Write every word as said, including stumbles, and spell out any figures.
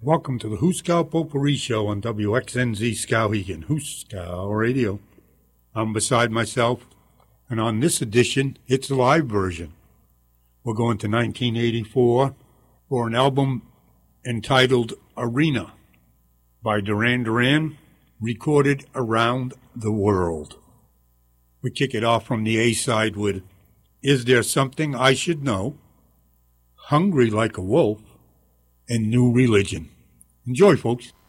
Welcome to the Huskow Potpourri Show on W X N Z Skowhegan, Huskow Radio. I'm beside myself, and on this edition, it's a live version. We're going to nineteen eighty-four for an album entitled Arena by Duran Duran, recorded around the world. We kick it off from the A-side with Is There Something I Should Know?, Hungry Like a Wolf, and New Religion. Enjoy, folks.